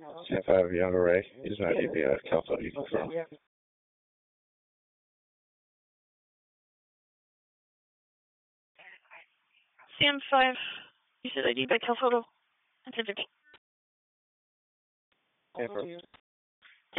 5 Young Array. He's not even a Kelso Eagle from. CM5, you said ID by Cal Photo. That's it. Yeah,